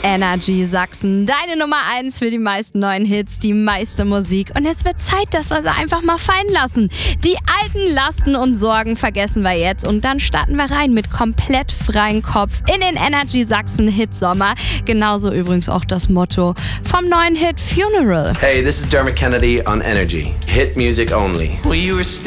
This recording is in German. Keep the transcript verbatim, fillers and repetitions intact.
Energy Sachsen, deine Nummer eins für die meisten neuen Hits, die meiste Musik. Und es wird Zeit, dass wir sie einfach mal fallen lassen. Die alten Lasten und Sorgen vergessen wir jetzt und dann starten wir rein mit komplett freiem Kopf in den Energy Sachsen Hit Sommer. Genauso übrigens auch das Motto vom neuen Hit Funeral. Hey, this is Dermot Kennedy on Energy. Hit music only. Well, you were